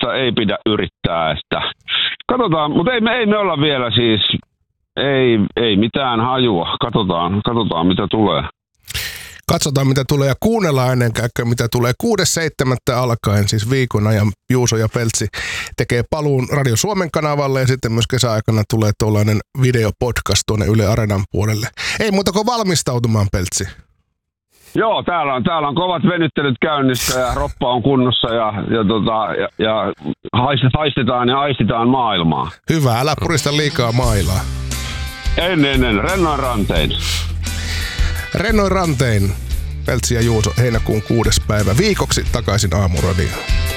Semmoista ei pidä yrittää, että katsotaan, mutta ei me olla vielä siis, ei mitään hajua. Katsotaan mitä tulee. Katsotaan mitä tulee ja kuunnellaan ennen kaikkea mitä tulee. 6.7. alkaen siis viikon ajan Juuso ja Peltsi tekee paluun Radio Suomen kanavalle ja sitten myös kesäaikana tulee tuollainen videopodcast tuonne Yle Areenan puolelle. Ei muuta kuin valmistautumaan, Peltsi. Joo, täällä on kovat venyttelyt käynnissä ja roppa on kunnossa ja haistetaan ja aistitaan maailmaa. Hyvä, älä purista liikaa mailaa. En, rennoin rantein. Rennoin rantein, Peltsi ja Juuso, heinäkuun 6. päivä viikoksi takaisin Aamuradioon.